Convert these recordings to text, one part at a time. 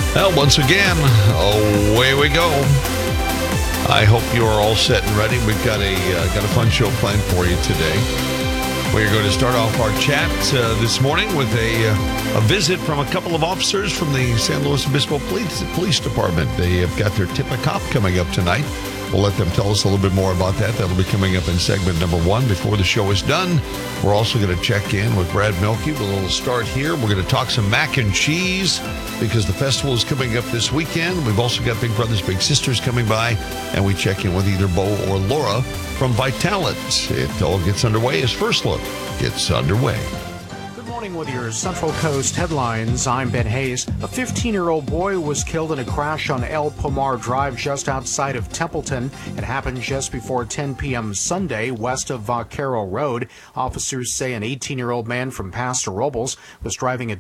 Well, once again, away we go. I hope you are all set and ready. We've got a fun show planned for you today. We're going to start off our chat this morning with a visit from a couple of officers from the San Luis Obispo Police Department. They have got their tip a cop coming up tonight. We'll let them tell us a little bit more about that. That'll be coming up in segment number 1 before the show is done. We're also going to check in with Brad Mielke with a little start here. We're going to talk some mac and cheese because the festival is coming up this weekend. We've also got Big Brothers Big Sisters coming by, and we check in with either Bo or Laura from Vitalant. It all gets underway as First Look gets underway. With your Central Coast headlines, I'm Ben Hayes. A 15-year-old boy was killed in a crash on El Pomar Drive just outside of Templeton. It happened just before 10 p.m. Sunday west of Vaquero Road. Officers say an 18-year-old man from Paso Robles was driving a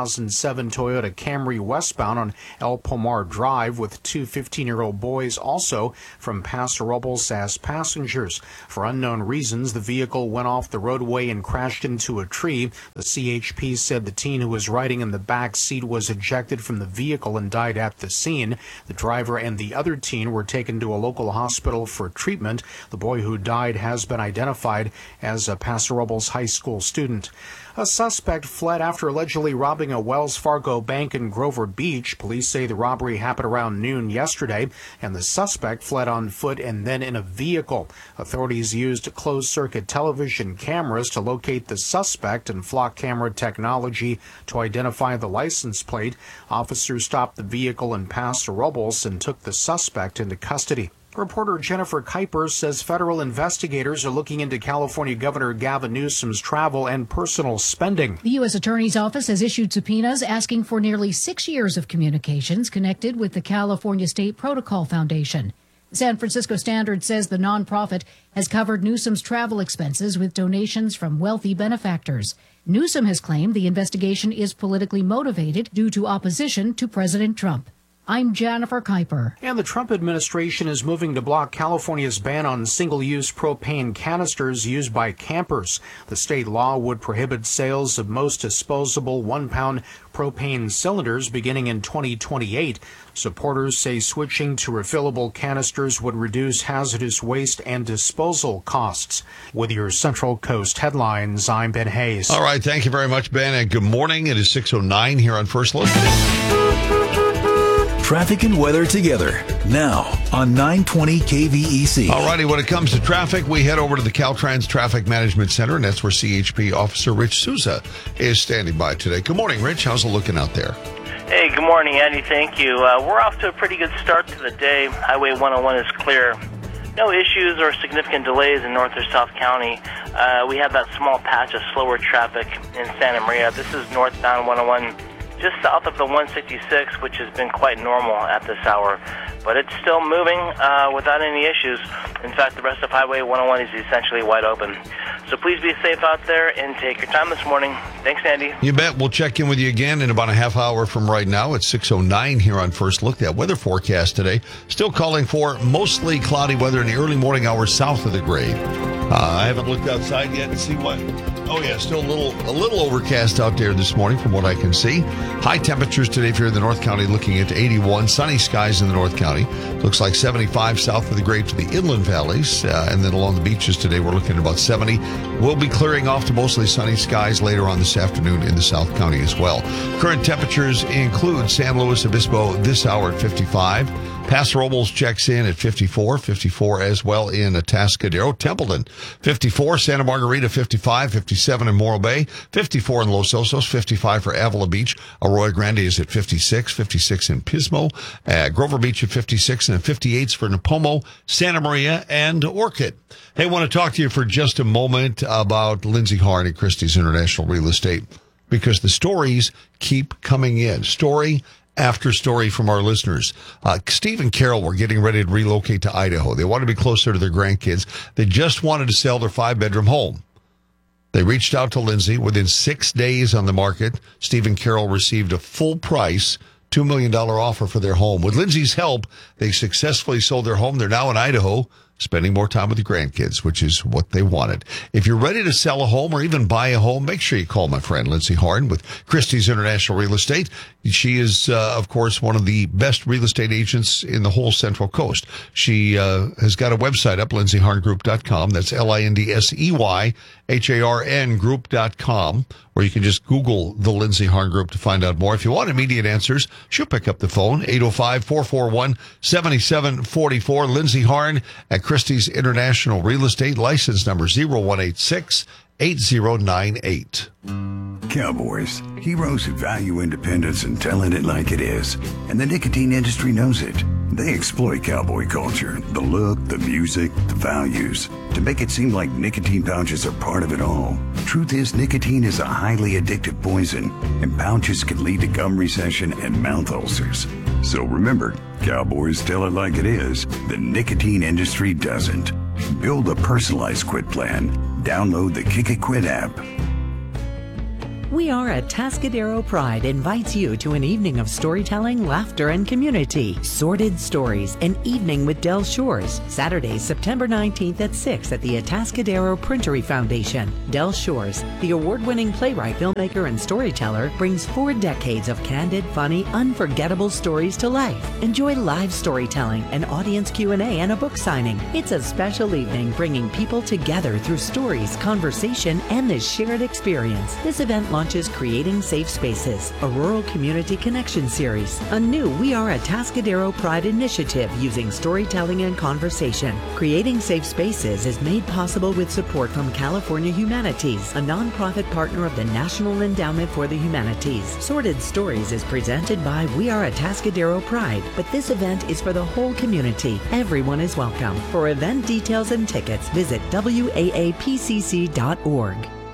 2007 Toyota Camry westbound on El Pomar Drive with two 15-year-old boys also from Paso Robles as passengers. For unknown reasons, the vehicle went off the roadway and crashed into a tree. The CHP said the teen who was riding in the back seat was ejected from the vehicle and died at the scene. The driver and the other teen were taken to a local hospital for treatment. The boy who died has been identified as a Paso Robles High School student. A suspect fled after allegedly robbing a Wells Fargo bank in Grover Beach. Police say the robbery happened around noon yesterday, and the suspect fled on foot and then in a vehicle. Authorities used closed-circuit television cameras to locate the suspect and flock camera technology to identify the license plate. Officers stopped the vehicle in Paso Robles and took the suspect into custody. Reporter Jennifer Kuiper says federal investigators are looking into California Governor Gavin Newsom's travel and personal spending. The U.S. Attorney's Office has issued subpoenas asking for nearly 6 years of communications connected with the California State Protocol Foundation. The San Francisco Standard says the nonprofit has covered Newsom's travel expenses with donations from wealthy benefactors. Newsom has claimed the investigation is politically motivated due to opposition to President Trump. I'm Jennifer Kuiper. And the Trump administration is moving to block California's ban on single-use propane canisters used by campers. The state law would prohibit sales of most disposable one-pound propane cylinders beginning in 2028. Supporters say switching to refillable canisters would reduce hazardous waste and disposal costs. With your Central Coast headlines, I'm Ben Hayes. All right, thank you very much, Ben, and good morning. It is 6:09 here on First Look. Traffic and weather together now on 920 KVEC. All righty, when it comes to traffic, we head over to the Caltrans Traffic Management Center, and that's where CHP Officer Rich Souza is standing by today. Good morning, Rich. How's it looking out there? Hey, good morning, Andy. Thank you. We're off to a pretty good start to the day. Highway 101 is clear. No issues or significant delays in North or South County. We have that small patch of slower traffic in Santa Maria. This is northbound 101. Just south of the 166, which has been quite normal at this hour. But it's still moving without any issues. In fact, the rest of Highway 101 is essentially wide open. So please be safe out there and take your time this morning. Thanks, Andy. You bet. We'll check in with you again in about a half hour from right now. It's 6:09 here on First Look. That weather forecast today still calling for mostly cloudy weather in the early morning hours south of the grade. I haven't looked outside yet to see what. Oh, yeah, still a little overcast out there this morning from what I can see. High temperatures today for in the North County looking at 81. Sunny skies in the North County. Looks like 75 south of the grade for the inland valleys. And then along the beaches today, we're looking at about 70. We'll be clearing off to mostly sunny skies later on this afternoon in the South County as well. Current temperatures include San Luis Obispo this hour at 55. Paso Robles checks in at 54 as well in Atascadero. Templeton, 54. Santa Margarita, 55. 57 in Morro Bay. 54 in Los Osos. 55 for Avila Beach. Arroyo Grande is at 56. 56 in Pismo. Grover Beach at 56. And 58s for Napomo, Santa Maria, and Orchid. Hey, I want to talk to you for just a moment about Lindsay Hart at Christie's International Real Estate because the stories keep coming in. Story after story from our listeners. Steve and Carol were getting ready to relocate to Idaho. They wanted to be closer to their grandkids. They just wanted to sell their 5-bedroom home. They reached out to Lindsay. Within 6 days on the market, Steve and Carol received a full price, $2 million offer for their home. With Lindsay's help, they successfully sold their home. They're now in Idaho, spending more time with the grandkids, which is what they wanted. If you're ready to sell a home or even buy a home, make sure you call my friend Lindsay Harn with Christie's International Real Estate. She is, of course, one of the best real estate agents in the whole Central Coast. She has got a website up, lindsayharngroup.com. That's LINDSEYHARN group.com, or you can just Google the Lindsay Harn Group to find out more. If you want immediate answers, she'll pick up the phone, 805-441-7744. Lindsay Harn at Christie's International Real Estate, license number 0186-8098. Cowboys, heroes who value independence and telling it like it is. And the nicotine industry knows it. They exploit cowboy culture, the look, the music, the values, to make it seem like nicotine pouches are part of it all. Truth is, nicotine is a highly addictive poison, and pouches can lead to gum recession and mouth ulcers. So remember, cowboys tell it like it is. The nicotine industry doesn't. Build a personalized quit plan. Download the Kick It Quit app. We Are Atascadero Pride invites you to an evening of storytelling, laughter, and community. Sordid Stories, an evening with Del Shores. Saturday, September 19th at 6 at the Atascadero Printery Foundation. Del Shores, the award-winning playwright, filmmaker, and storyteller, brings 4 decades of candid, funny, unforgettable stories to life. Enjoy live storytelling, an audience Q&A, and a book signing. It's a special evening bringing people together through stories, conversation, and the shared experience. This event launches Creating Safe Spaces, a rural community connection series, a new We Are Atascadero Pride initiative using storytelling and conversation. Creating Safe Spaces is made possible with support from California Humanities, a nonprofit partner of the National Endowment for the Humanities. Sordid Stories is presented by We Are Atascadero Pride, but this event is for the whole community. Everyone is welcome. For event details and tickets, visit waapcc.org.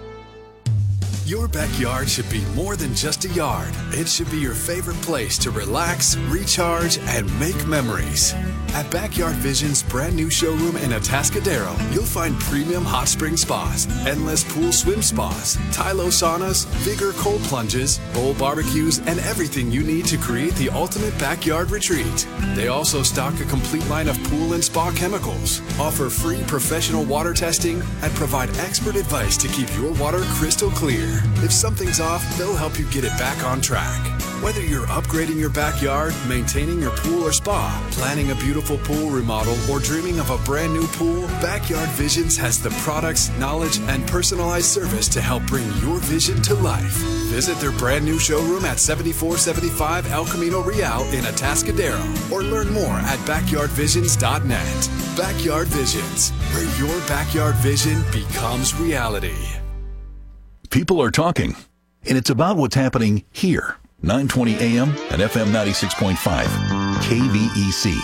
Your backyard should be more than just a yard. It should be your favorite place to relax, recharge, and make memories. At Backyard Vision's brand new showroom in Atascadero, you'll find premium hot spring spas, endless pool swim spas, Tylo saunas, Vigor cold plunges, bowl barbecues, and everything you need to create the ultimate backyard retreat. They also stock a complete line of pool and spa chemicals, offer free professional water testing, and provide expert advice to keep your water crystal clear. If something's off, they'll help you get it back on track. Whether you're upgrading your backyard, maintaining your pool or spa, planning a beautiful pool remodel, or dreaming of a brand new pool, Backyard Visions has the products, knowledge, and personalized service to help bring your vision to life. Visit their brand new showroom at 7475 El Camino Real in Atascadero, or learn more at backyardvisions.net. Backyard Visions, where your backyard vision becomes reality. People are talking, and it's about what's happening here. 920 AM and FM 96.5, KVEC.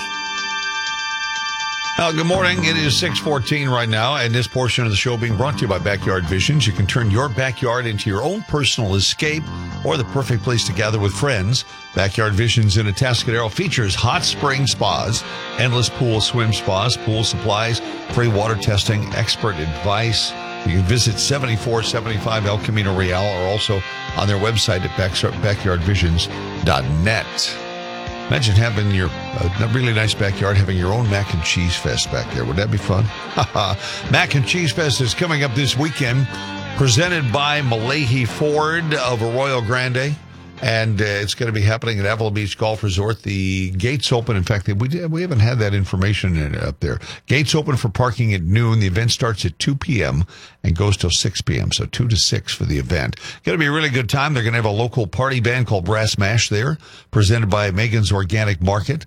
Good morning. It is 6:14 right now, and this portion of the show being brought to you by Backyard Visions. You can turn your backyard into your own personal escape or the perfect place to gather with friends. Backyard Visions in Atascadero features hot spring spas, endless pool swim spas, pool supplies, free water testing, expert advice. You can visit 7475 El Camino Real or also on their website at backyardvisions.net. Imagine having your a really nice backyard, having your own mac and cheese fest back there. Would that be fun? Mac and Cheese Fest is coming up this weekend, presented by Malahi Ford of Arroyo Grande. And it's going to be happening at Avila Beach Golf Resort. The gates open. In fact, we haven't had that information up there. Gates open for parking at noon. The event starts at 2 p.m. and goes till 6 p.m. So 2 to 6 for the event. Going to be a really good time. They're going to have a local party band called Brass Mash there, presented by Megan's Organic Market.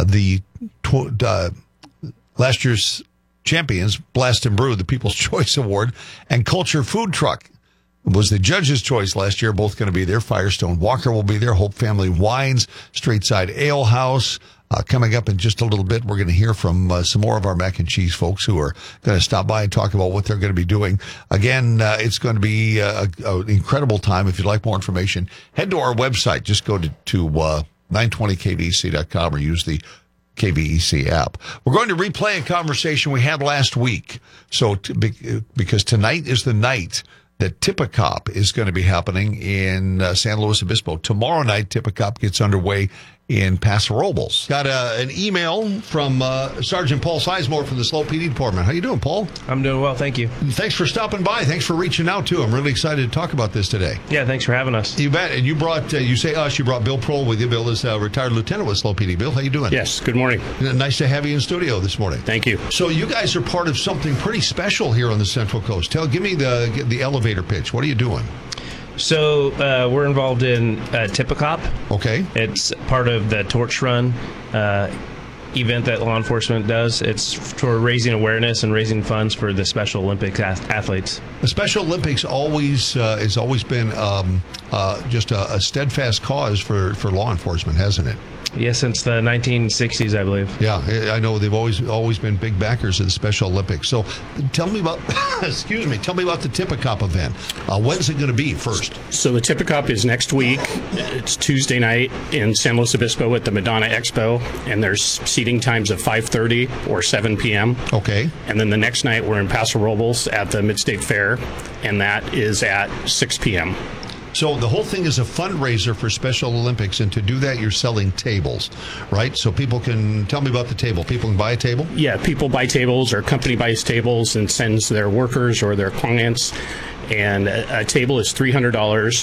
Last year's champions, Blast and Brew, the People's Choice Award, and Culture Food Truck was the judge's choice last year. Both going to be there. Firestone Walker will be there. Hope Family Wines, Straight Side Ale House. Coming up in just a little bit, we're going to hear from some more of our mac and cheese folks who are going to stop by and talk about what they're going to be doing. Again, it's going to be an incredible time. If you'd like more information, head to our website. Just go to 920kvec.com or use the KVEC app. We're going to replay a conversation we had last week. So because tonight is the night that Tippecop is going to be happening in San Luis Obispo. Tomorrow night, Tippecop gets underway in Paso Robles. Got an email from Sergeant Paul Sizemore from the SLO PD Department. How you doing, Paul? I'm doing well, thank you. Thanks for stopping by. Thanks for reaching out, too. I'm really excited to talk about this today. Yeah, thanks for having us. You bet. And you brought, you say us, you brought Bill Prohl with you. Bill is a retired lieutenant with SLO PD. Bill, how you doing? Yes, good morning. Nice to have you in studio this morning. Thank you. So you guys are part of something pretty special here on the Central Coast. Give me the elevator pitch. What are you doing? So we're involved in Tip-A-Cop. Okay. It's part of the Torch Run event that law enforcement does. It's for raising awareness and raising funds for the Special Olympics athletes. The Special Olympics has always been just a steadfast cause for law enforcement, hasn't it? Yeah, since the 1960s, I believe. Yeah, I know they've always been big backers of the Special Olympics. So tell me about, tell me about the Tip-A-Cop event. When's it going to be first? So the Tip-A-Cop is next week. It's Tuesday night in San Luis Obispo at the Madonna Expo, and there's seating times of 5:30 or 7 p.m. Okay. And then the next night we're in Paso Robles at the Midstate Fair, and that is at 6 p.m. So the whole thing is a fundraiser for Special Olympics, and to do that, you're selling tables, right? So people can tell me about the table. People can buy a table? Yeah, people buy tables, or company buys tables and sends their workers or their clients. And a table is $300.